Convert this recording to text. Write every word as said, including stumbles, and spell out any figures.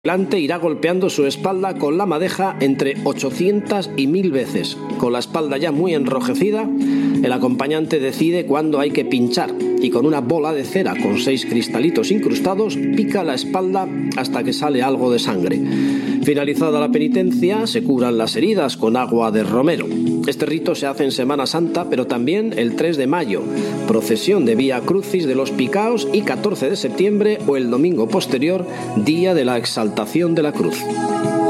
Delante irá golpeando su espalda con la madeja entre ochocientas y mil veces. Con la espalda ya muy enrojecida, el acompañante decide cuándo hay que pinchar y con una bola de cera con seis cristalitos incrustados pica la espalda hasta que sale algo de sangre. Finalizada la penitencia, se curan las heridas con agua de romero. Este rito se hace en Semana Santa, pero también el tres de mayo, procesión de Vía Crucis de los Picaos, y catorce de septiembre o el domingo posterior, día de la Exaltación de la Cruz.